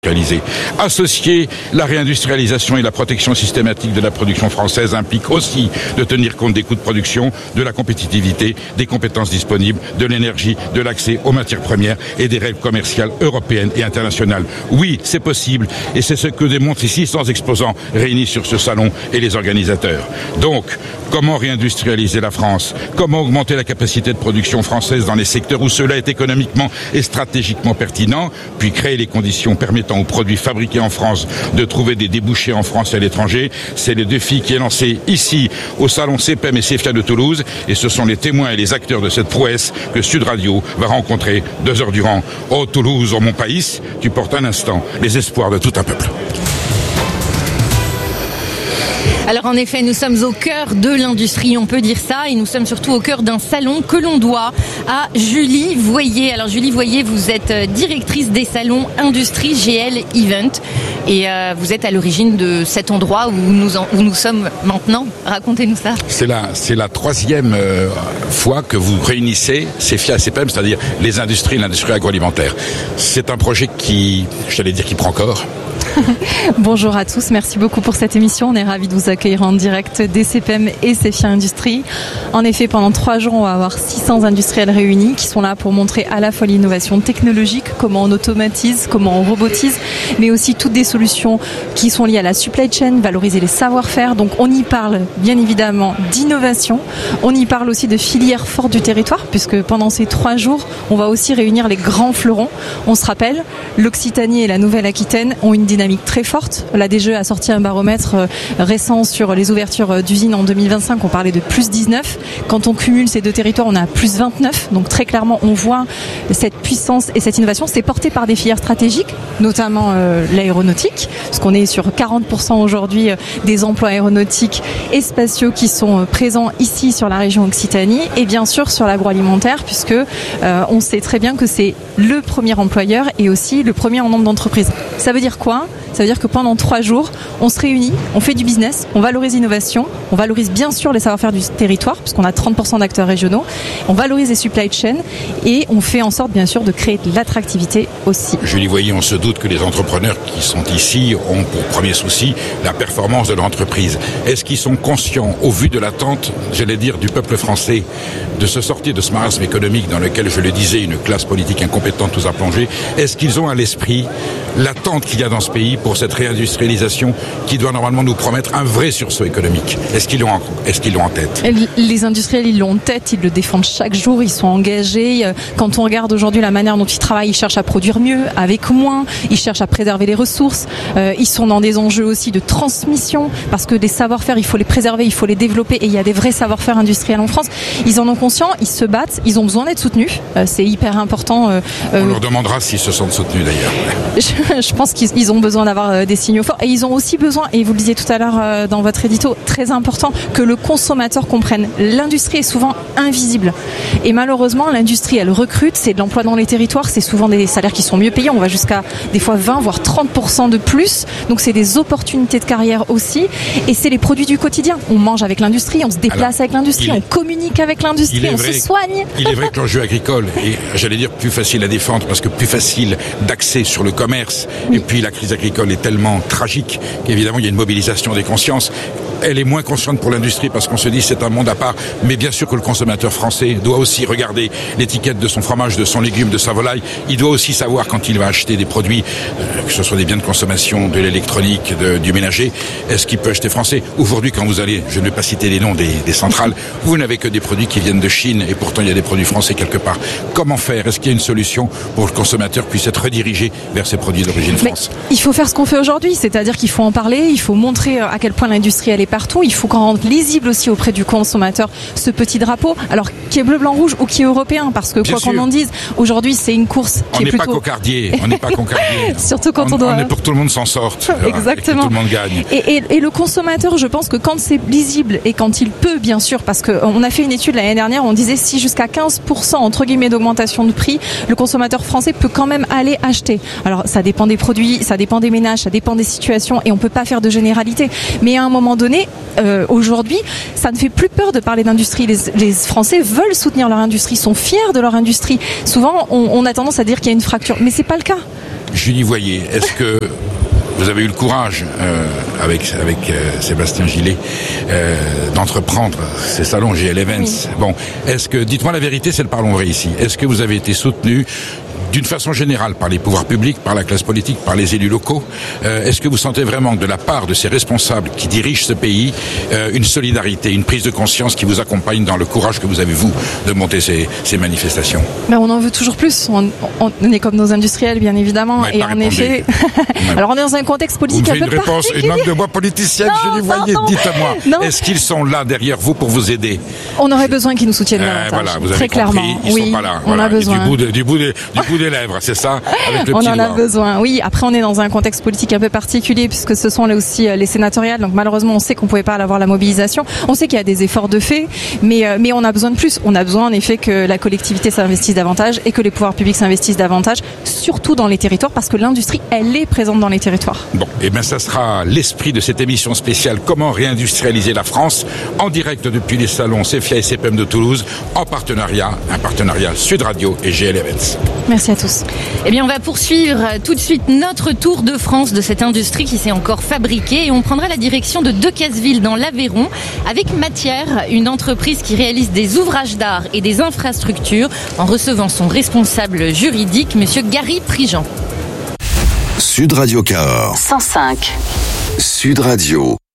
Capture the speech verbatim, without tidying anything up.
Associer la réindustrialisation et la protection systématique de la production française implique aussi de tenir compte des coûts de production, de la compétitivité, des compétences disponibles, de l'énergie, de l'accès aux matières premières et des règles commerciales européennes et internationales. Oui, c'est possible et c'est ce que démontrent ici cent exposants réunis sur ce salon et les organisateurs. Donc, comment réindustrialiser la France? Comment augmenter la capacité de production française dans les secteurs où cela est économiquement et stratégiquement pertinent, puis créer les conditions permettant aux produits fabriqués en France de trouver des débouchés en France et à l'étranger. C'est le défi qui est lancé ici au salon C P E M et CEFIA de Toulouse et ce sont les témoins et les acteurs de cette prouesse que Sud Radio va rencontrer deux heures durant. Oh Toulouse, oh mon pays, tu portes un instant les espoirs de tout un peuple. Alors en effet, nous sommes au cœur de l'industrie, on peut dire ça, et nous sommes surtout au cœur d'un salon que l'on doit à Julie Voyer. Alors Julie Voyer, vous êtes directrice des salons Industrie G L Event et euh, vous êtes à l'origine de cet endroit où nous, en, où nous sommes maintenant. Racontez-nous ça. C'est la, c'est la troisième euh, fois que vous réunissez CEFIA et C P E M, c'est-à-dire les industries et l'industrie agroalimentaire. C'est un projet qui, j'allais dire, qui prend corps. Bonjour à tous, merci beaucoup pour cette émission. On est ravis de vous accueillir en direct des C P E M et CEFIA Industrie. En effet, pendant trois jours, on va avoir six cents industriels réunis qui sont là pour montrer à la fois l'innovation technologique, comment on automatise, comment on robotise, mais aussi toutes des solutions qui sont liées à la supply chain, valoriser les savoir-faire. Donc on y parle bien évidemment d'innovation, on y parle aussi de filières fortes du territoire, puisque pendant ces trois jours, on va aussi réunir les grands fleurons. On se rappelle, l'Occitanie et la Nouvelle-Aquitaine ont une dynamique très forte. La D G E a sorti un baromètre récent sur les ouvertures d'usines en deux mille vingt-cinq. On parlait de plus dix-neuf. Quand on cumule ces deux territoires, on a plus vingt-neuf. Donc très clairement, on voit cette puissance et cette innovation. C'est porté par des filières stratégiques, notamment euh, l'aéronautique, parce qu'on est sur quarante pour cent aujourd'hui des emplois aéronautiques et spatiaux qui sont présents ici sur la région Occitanie, et bien sûr sur l'agroalimentaire, puisque euh, on sait très bien que c'est le premier employeur et aussi le premier en nombre d'entreprises. Ça veut dire quoi ? Ça veut dire que pendant trois jours, on se réunit, on fait du business, on valorise l'innovation, on valorise bien sûr les savoir-faire du territoire, puisqu'on a trente pour cent d'acteurs régionaux, on valorise les supply chains et on fait en sorte bien sûr de créer de l'attractivité aussi. Julie Voyer, on se doute que les entrepreneurs qui sont ici ont pour premier souci la performance de l'entreprise. Est-ce qu'ils sont conscients, au vu de l'attente, j'allais dire, du peuple français, de se sortir de ce marasme économique dans lequel, je le disais, une classe politique incompétente nous a plongé? Est-ce qu'ils ont à l'esprit l'attente qu'il y a dans ce pays pour cette réindustrialisation qui doit normalement nous promettre un vrai sursaut économique? Est-ce qu'ils l'ont en, est-ce qu'ils l'ont en tête? Les industriels, ils l'ont en tête, ils le défendent chaque jour, ils sont engagés. Quand on regarde aujourd'hui la manière dont ils travaillent, ils cherchent à produire mieux, avec moins, ils cherchent à préserver les ressources, euh, ils sont dans des enjeux aussi de transmission, parce que des savoir-faire, il faut les préserver, il faut les développer, et il y a des vrais savoir-faire industriels en France. Ils en ont conscience, ils se battent, ils ont besoin d'être soutenus, euh, c'est hyper important. Euh, on leur demandera s'ils se sentent soutenus d'ailleurs. Je, je pense qu'ils ils ont besoin d'avoir des signaux forts, et ils ont aussi besoin, et vous le disiez tout à l'heure dans votre édito, très important, que le consommateur comprenne. L'industrie est souvent invisible, et malheureusement l'industrie, elle recrute, c'est de l'emploi dans les territoires, c'est souvent des salaires qui sont mieux payés, on va jusqu'à des fois vingt voire trente pour cent de plus, donc c'est des opportunités de carrière aussi, et c'est les produits du quotidien. On mange avec l'industrie, on se déplace Alors, avec l'industrie, on communique avec l'industrie, on vrai, se soigne. Il est vrai que l'enjeu agricole est, j'allais dire, plus facile à défendre parce que plus facile d'accès sur le commerce, oui. Et puis la crise agricole est tellement tragique qu'évidemment il y a une mobilisation des consciences. Elle est moins consciente pour l'industrie parce qu'on se dit c'est un monde à part, mais bien sûr que le consommateur français doit aussi regarder l'étiquette de son fromage, de son légume, de sa volaille. Il doit aussi savoir quand il va acheter des produits, euh, que ce soit des biens de consommation, de l'électronique, de, du ménager, est-ce qu'il peut acheter français? Aujourd'hui, quand vous allez, je ne vais pas citer les noms des, des centrales, vous n'avez que des produits qui viennent de Chine et pourtant il y a des produits français quelque part. Comment faire? Est-ce qu'il y a une solution pour que le consommateur puisse être redirigé vers ces produits d'origine France? Mais il faut faire ce qu'on fait aujourd'hui, c'est-à-dire qu'il faut en parler, il faut montrer à quel point l'industrie elle est partout, il faut qu'on rende lisible aussi auprès du consommateur ce petit drapeau, alors qui est bleu, blanc, rouge ou qui est européen, parce que Bien quoi sûr. qu'on en dise, aujourd'hui c'est une course qui on est n'est plutôt... pas cocardier, on n'est pas cocardier. Surtout quand on, on doit... On est pour que tout le monde s'en sorte. Exactement. Et que tout le monde gagne. Et, et, et le consommateur, je pense que quand c'est lisible et quand il peut, bien sûr, parce qu'on a fait une étude l'année dernière, on disait si jusqu'à quinze pour cent entre guillemets d'augmentation de prix, le consommateur français peut quand même aller acheter. Alors ça dépend des produits, ça dépend des ménages, ça dépend des situations et on peut pas faire de généralité. Mais à un moment donné, euh, aujourd'hui, ça ne fait plus peur de parler d'industrie. Les, les Français veulent soutenir leur industrie, sont fiers de leur industrie. Souvent, on, on a tendance à dire qu'il y a une fracture, mais c'est pas le cas. Julie Voyer, est-ce que vous avez eu le courage, euh, avec, avec euh, Sébastien Gillet, euh, d'entreprendre ces salons G L Events? Oui. Bon, est-ce que, dites-moi la vérité, c'est le parlons vrai ici. Est-ce que vous avez été soutenu d'une façon générale par les pouvoirs publics, par la classe politique, par les élus locaux? euh, Est-ce que vous sentez vraiment que de la part de ces responsables qui dirigent ce pays, euh, une solidarité, une prise de conscience qui vous accompagne dans le courage que vous avez, vous, de monter ces, ces manifestations? Ben, on en veut toujours plus. On, on, on est comme nos industriels, bien évidemment. Et en répondu. effet, alors on est dans un contexte politique un peu particulier. Une réponse, une manque de voix politicienne, non, je les voyais. Dites-moi, est-ce qu'ils sont là derrière vous pour vous aider? On aurait besoin qu'ils nous soutiennent euh, voilà, vous avez très compris, clairement. Ils oui, sont pas là. On voilà. a besoin. Du bout, de, du bout, de, du bout des lèvres, c'est ça, avec le on petit en doigt. a besoin, oui. Après, on est dans un contexte politique un peu particulier puisque ce sont là aussi les sénatoriales. Donc malheureusement, on sait qu'on pouvait pas avoir la mobilisation. On sait qu'il y a des efforts de fait, mais euh, mais on a besoin de plus. On a besoin en effet que la collectivité s'investisse davantage et que les pouvoirs publics s'investissent davantage, surtout dans les territoires, parce que l'industrie, elle est présente dans les territoires. Bon, et bien ça sera l'esprit de cette émission spéciale Comment réindustrialiser la France, en direct depuis les salons Cefia et C P M de Toulouse, en partenariat, un partenariat Sud Radio et G L Events. Merci à tous. Eh bien, on va poursuivre tout de suite notre tour de France de cette industrie qui s'est encore fabriquée et on prendra la direction de Decazeville dans l'Aveyron avec Matière, une entreprise qui réalise des ouvrages d'art et des infrastructures en recevant son responsable juridique, monsieur Gary Prigent. Sud Radio Cahors. cent cinq. Sud Radio.